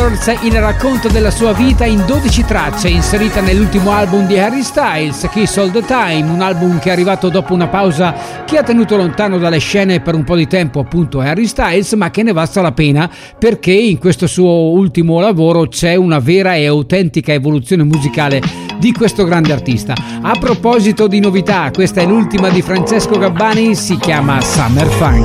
Colors, il racconto della sua vita in 12 tracce, inserita nell'ultimo album di Harry Styles, Kiss All The Time, un album che è arrivato dopo una pausa che ha tenuto lontano dalle scene per un po' di tempo appunto Harry Styles, ma che ne valsa la pena perché in questo suo ultimo lavoro c'è una vera e autentica evoluzione musicale di questo grande artista. A proposito di novità, questa è l'ultima di Francesco Gabbani, si chiama Summer Funk.